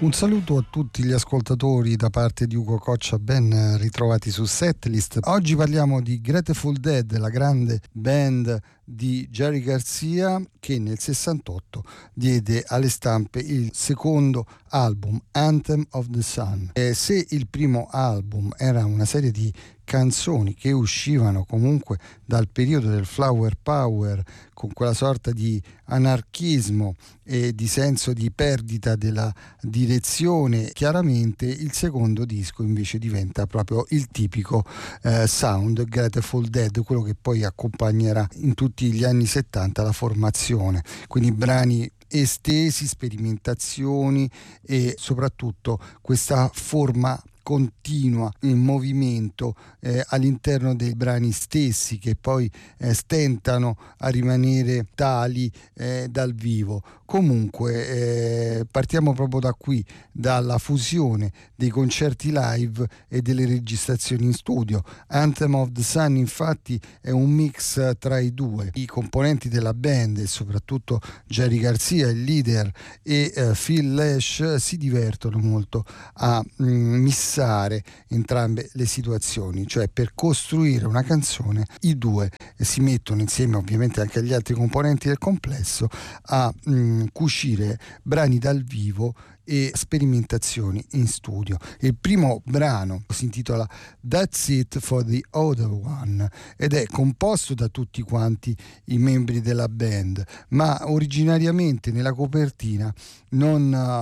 Un saluto a tutti gli ascoltatori da parte di Ugo Coccia, ben ritrovati su Setlist. Oggi parliamo di Grateful Dead, la grande band di Jerry Garcia che nel 68 diede alle stampe il secondo album, Anthem of the Sun. Se il primo album era una serie di canzoni che uscivano comunque dal periodo del flower power, con quella sorta di anarchismo e di senso di perdita della direzione, chiaramente il secondo disco invece diventa proprio il tipico sound Grateful Dead, quello che poi accompagnerà in tutti gli anni 70 la formazione, quindi brani estesi, sperimentazioni e soprattutto questa forma continua in movimento all'interno dei brani stessi, che poi stentano a rimanere tali dal vivo. Comunque partiamo proprio da qui, dalla fusione dei concerti live e delle registrazioni in studio. Anthem of the Sun infatti è un mix tra i due. I componenti della band e soprattutto Jerry Garcia, il leader, e Phil Lesh si divertono molto a missare entrambe le situazioni, cioè per costruire una canzone i due si mettono insieme, ovviamente anche agli altri componenti del complesso, a cucire brani dal vivo e sperimentazioni in studio. Il primo brano si intitola That's It for the Other One ed è composto da tutti quanti i membri della band, ma originariamente nella copertina non